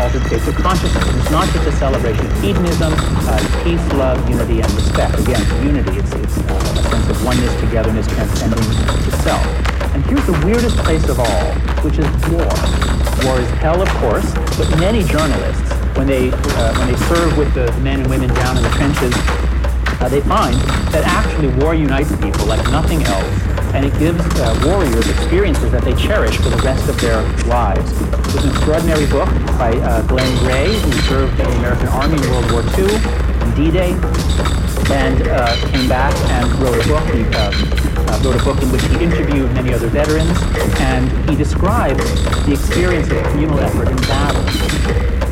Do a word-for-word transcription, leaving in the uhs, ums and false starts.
altered states of consciousness. And it's not just a celebration of hedonism, uh, peace, love, unity, and respect. Again, unity, it's, it's uh, a sense of oneness, togetherness, transcending the self. And here's the weirdest place of all, which is war. War is hell, of course, but many journalists, when they, uh, when they serve with the men and women down in the trenches, uh, they find that actually war unites people like nothing else, and it gives uh, warriors experiences that they cherish for the rest of their lives. There's an extraordinary book by uh, Glenn Gray, who served in the American Army in World War Two, in D-Day, and uh, came back and wrote a book. He uh, uh, wrote a book in which he interviewed many other veterans, and he described the experience of communal effort in battle.